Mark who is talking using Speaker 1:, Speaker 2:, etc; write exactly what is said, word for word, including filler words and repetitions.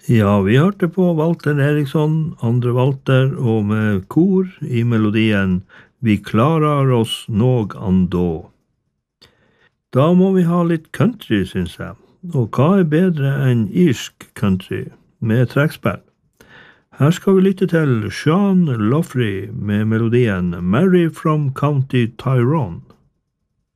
Speaker 1: Ja, vi hørte på Walter Eriksson, andre Walter, og med kor i melodien «Vi klarar oss nog andå». Da må vi ha litt country, synes jeg. Og hva er bedre enn irsk country med trekkspill? Her skal vi lytte til Sean Loffrey med melodien «Mary from County Tyrone».